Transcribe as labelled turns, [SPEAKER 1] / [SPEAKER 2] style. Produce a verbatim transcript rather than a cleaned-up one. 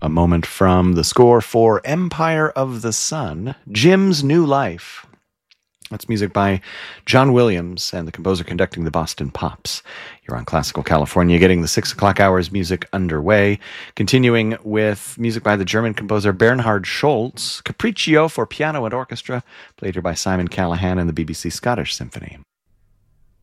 [SPEAKER 1] A moment from the score for Empire of the Sun, Jim's New Life. That's music by John Williams and the composer conducting the Boston Pops. You're on Classical California, getting the six o'clock hours music underway. Continuing with music by the German composer Bernhard Scholz, Capriccio for piano and orchestra, played here by Simon Callahan and the B B C Scottish Symphony.